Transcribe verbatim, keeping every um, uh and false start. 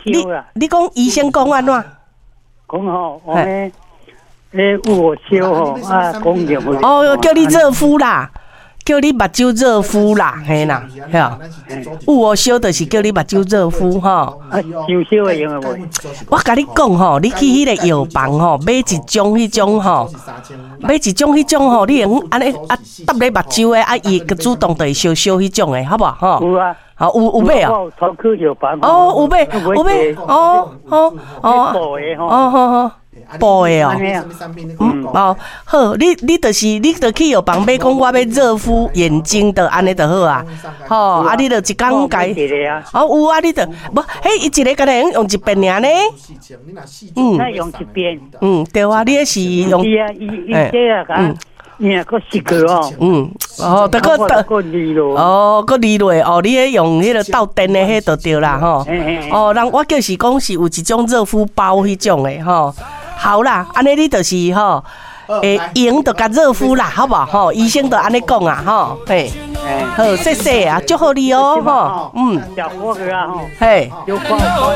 你你讲医生讲安怎？ 讲吼，我们诶有烧吼啊，讲热乎。 哦，叫你热敷啦。叫你目睭热敷啦，嘿啦，嘿啊，有我烧就是叫你目睭热敷吼。 啊，烧烧会用的无？ 我甲你讲吼，你去迄个药房吼，买一种迄种吼，买一种迄种吼，你用安尼啊搭咧目睭的啊，伊个主动就会烧烧迄种的，好不好？ 有啊， 好有有买啊？ 头去药房。 哦，有买，有买，哦哦哦，哦好好。布的哦，嗯哦好，你你就是你就去药房买，讲我要热敷眼睛的，安尼就好啊。吼，啊你就一工改，哦有啊，你就无，迄伊一个敢若用一遍尔呢？ 嗯，那用一遍。 嗯，对啊，你是用。 伊啊，伊伊这啊，嗯。你啊，个四个哦， 嗯，哦，得个得，哦，个离落，哦，你迄用迄个倒电的迄就对啦，吼，哦，人我就是讲是有一种热敷包迄种的，吼，好啦，安尼你就是吼，诶，用就甲热敷啦，好不好？吼，医生就安尼讲啊，吼，嘿，好，谢谢啊，祝福你哦，吼，嗯， 小伙子啊，吼， 嘿。